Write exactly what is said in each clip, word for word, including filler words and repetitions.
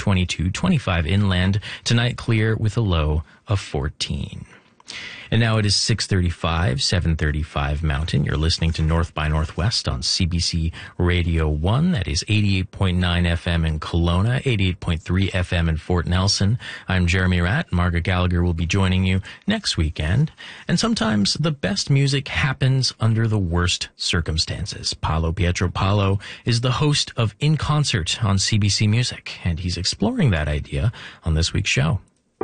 twenty-two, twenty-five inland. Tonight, clear with a low of fourteen. And now it is six thirty-five, seven thirty-five Mountain. You're listening to North by Northwest on C B C Radio one. That is eighty-eight point nine F M in Kelowna, eighty-eight point three F M in Fort Nelson. I'm Jeremy Ratt. Margaret Gallagher will be joining you next weekend. And sometimes the best music happens under the worst circumstances. Paolo Pietro Paolo is the host of In Concert on C B C Music, and he's exploring that idea on this week's show.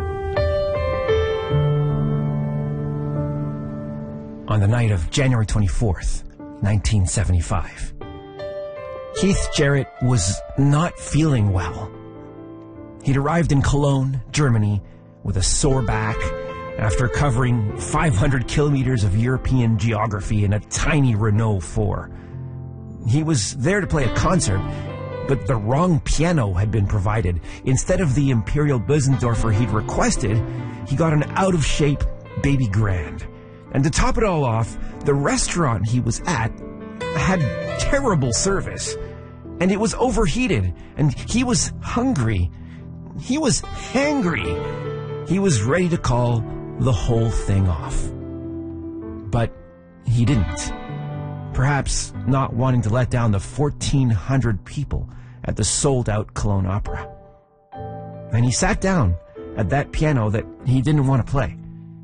On the night of January twenty-fourth, nineteen seventy-five, Keith Jarrett was not feeling well. He'd arrived in Cologne, Germany, with a sore back after covering five hundred kilometers of European geography in a tiny Renault four. He was there to play a concert, but the wrong piano had been provided. Instead of the Imperial Bösendorfer he'd requested, he got an out-of-shape Baby Grand. And to top it all off, the restaurant he was at had terrible service. And it was overheated. And he was hungry. He was hangry. He was ready to call the whole thing off. But he didn't. Perhaps not wanting to let down the fourteen hundred people at the sold-out Cologne Opera. And he sat down at that piano that he didn't want to play.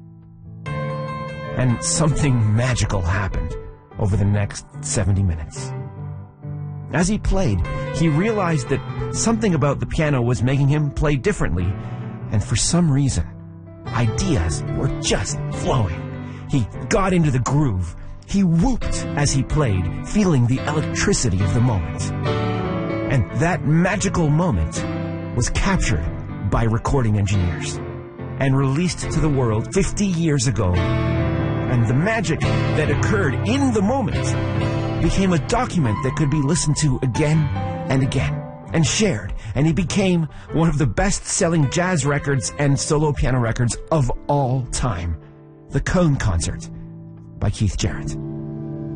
And something magical happened over the next seventy minutes. As he played, he realized that something about the piano was making him play differently, and for some reason, ideas were just flowing. He got into the groove. He whooped as he played, feeling the electricity of the moment. And that magical moment was captured by recording engineers and released to the world fifty years ago. And the magic that occurred in the moment became a document that could be listened to again and again and shared. And he became one of the best-selling jazz records and solo piano records of all time. The Cone Concert by Keith Jarrett.